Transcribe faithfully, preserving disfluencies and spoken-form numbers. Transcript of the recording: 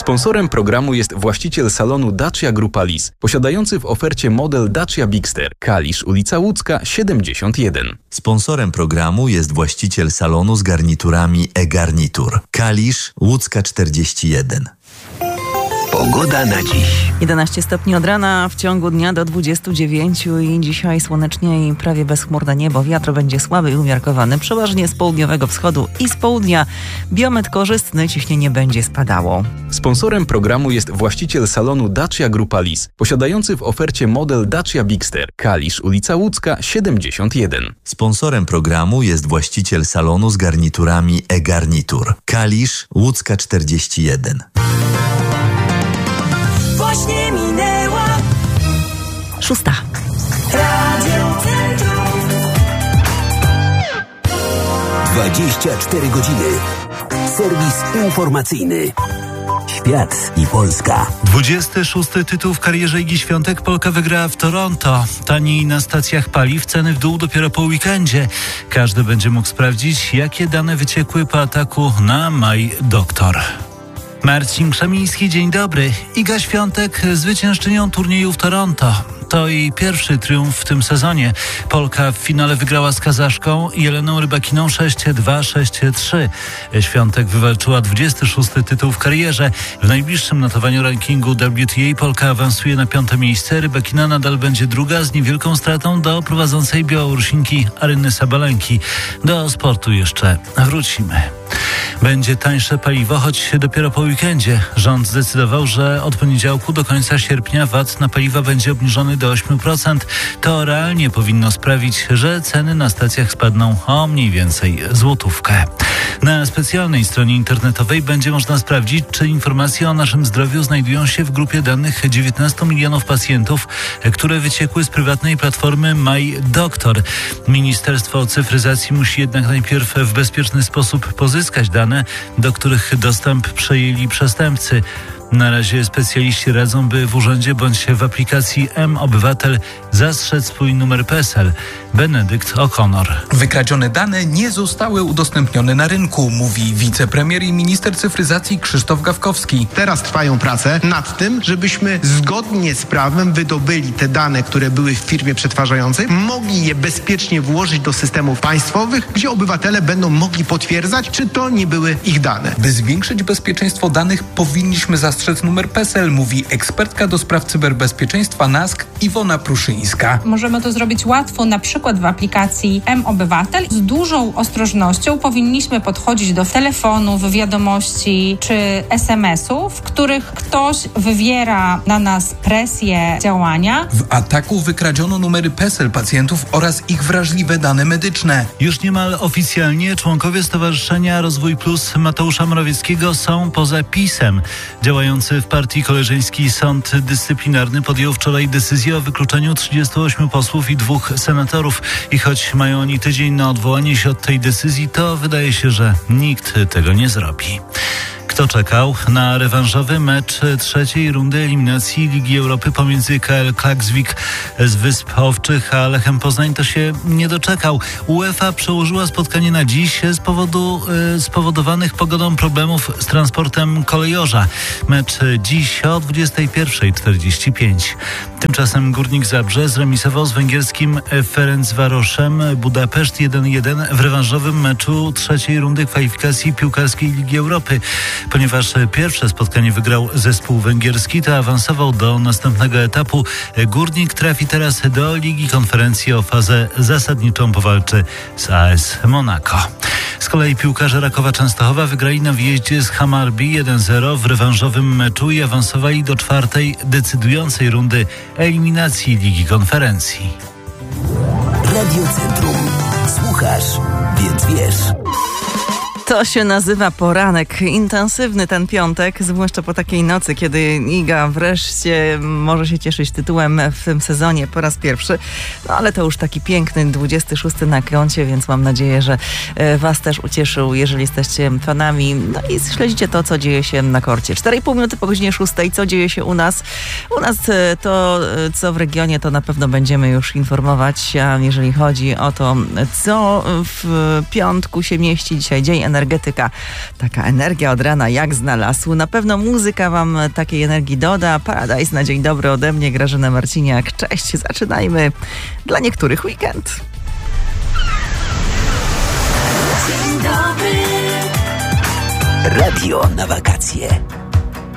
Sponsorem programu jest właściciel salonu Dacia Grupa Lis, posiadający w ofercie model Dacia Bigster, Kalisz, ulica Łódzka, siedemdziesiąt jeden. Sponsorem programu jest właściciel salonu z garniturami e-Garnitur, Kalisz, Łódzka czterdzieści jeden. Pogoda na dziś. jedenaście stopni od rana, w ciągu dnia do dwudziestu dziewięciu i dzisiaj słonecznie i prawie bezchmurne niebo. Wiatr będzie słaby i umiarkowany, przeważnie z południowego wschodu i z południa. Biometr korzystny, ciśnienie będzie spadało. Sponsorem programu jest właściciel salonu Dacia Grupa Lis, posiadający w ofercie model Dacia Bigster, Kalisz, ulica Łódzka, siedemdziesiąt jeden. Sponsorem programu jest właściciel salonu z garniturami e-Garnitur, Kalisz, Łódzka czterdzieści jeden. Właśnie minęła Szósta. Radio Centrum. dwadzieścia cztery godziny. Serwis informacyjny. Świat i Polska. dwudziesty szósty tytuł w karierze Igi Świątek. Polka wygrała w Toronto. Taniej na stacjach paliw, ceny w dół dopiero po weekendzie. Każdy będzie mógł sprawdzić, jakie dane wyciekły po ataku na My Doctor. Marcin Krzemiński, dzień dobry. Iga Świątek zwyciężczynią turnieju w Toronto. To jej pierwszy triumf w tym sezonie. Polka w finale wygrała z Kazaszką Jeleną Rybakiną sześć dwa, sześć trzy. Świątek wywalczyła dwudziesty szósty tytuł w karierze. W najbliższym notowaniu rankingu W T A Polka awansuje na piąte miejsce. Rybakina nadal będzie druga z niewielką stratą do prowadzącej Białorusinki Aryny Sabalenki. Do sportu jeszcze wrócimy. Będzie tańsze paliwo, choć dopiero po weekendzie. Rząd zdecydował, że od poniedziałku do końca sierpnia V A T na paliwa będzie obniżony do ośmiu procent. To realnie powinno sprawić, że ceny na stacjach spadną o mniej więcej złotówkę. Na specjalnej stronie internetowej będzie można sprawdzić, czy informacje o naszym zdrowiu znajdują się w grupie danych dziewiętnastu milionów pacjentów, które wyciekły z prywatnej platformy My Doctor. Ministerstwo Cyfryzacji musi jednak najpierw w bezpieczny sposób pozyskać dane, do których dostęp przejęli przestępcy. Na razie specjaliści radzą, by w urzędzie bądź w aplikacji M-Obywatel zastrzec swój numer P E S E L. Benedykt O'Connor. Wykradzione dane nie zostały udostępnione na rynku, mówi wicepremier i minister cyfryzacji Krzysztof Gawkowski. Teraz trwają prace nad tym, żebyśmy zgodnie z prawem wydobyli te dane, które były w firmie przetwarzającej, mogli je bezpiecznie włożyć do systemów państwowych, gdzie obywatele będą mogli potwierdzać, czy to nie były ich dane. By zwiększyć bezpieczeństwo danych, powinniśmy zastrzec numer P E S E L, mówi ekspertka do spraw cyberbezpieczeństwa N A S K Iwona Pruszyńska. Możemy to zrobić łatwo, na przykład w aplikacji M-Obywatel. Z dużą ostrożnością powinniśmy podchodzić do telefonów, wiadomości czy es em esów, w których ktoś wywiera na nas presję działania. W ataku wykradziono numery P E S E L pacjentów oraz ich wrażliwe dane medyczne. Już niemal oficjalnie członkowie Stowarzyszenia Rozwój Plus Mateusza Morawieckiego są poza PiS-em. Działający w partii koleżeński Sąd Dyscyplinarny podjął wczoraj decyzję o wykluczeniu trzydziestu ośmiu posłów i dwóch senatorów. I choć mają oni tydzień na odwołanie się od tej decyzji, to wydaje się, że nikt tego nie zrobi. Kto czekał na rewanżowy mecz trzeciej rundy eliminacji Ligi Europy pomiędzy K L Klaksvik z Wysp Owczych a Lechem Poznań, to się nie doczekał. UEFA przełożyła spotkanie na dziś z powodu y, spowodowanych pogodą problemów z transportem kolejorza. Mecz dziś o dwudziestej pierwszej czterdzieści pięć. Tymczasem Górnik Zabrze zremisował z węgierskim Ferencvaroszem Budapeszt jeden jeden w rewanżowym meczu trzeciej rundy kwalifikacji piłkarskiej Ligi Europy. Ponieważ pierwsze spotkanie wygrał zespół węgierski, to awansował do następnego etapu. Górnik trafi teraz do Ligi Konferencji, o fazę zasadniczą powalczy z A S Monaco. Z kolei piłkarze Rakowa Częstochowa wygrali na wyjeździe z Hammarby jeden zero w rewanżowym meczu i awansowali do czwartej decydującej rundy eliminacji Ligi Konferencji. Radio Centrum. Słuchasz, więc wiesz. To się nazywa poranek. Intensywny ten piątek, zwłaszcza po takiej nocy, kiedy Iga wreszcie może się cieszyć tytułem w tym sezonie po raz pierwszy. No ale to już taki piękny dwudziesty szósty na koncie, więc mam nadzieję, że was też ucieszył, jeżeli jesteście fanami. No i śledzicie to, co dzieje się na korcie. cztery i pół minuty po godzinie szóstej. Co dzieje się u nas? U nas to, co w regionie, to na pewno będziemy już informować. A jeżeli chodzi o to, co w piątku się mieści dzisiaj, Dzień Energii energetyka. Taka energia od rana jak znalazł. Na pewno muzyka wam takiej energii doda. Paradise na dzień dobry ode mnie, Grażyna Marciniak. Cześć, zaczynajmy. Dla niektórych weekend. Radio na wakacje.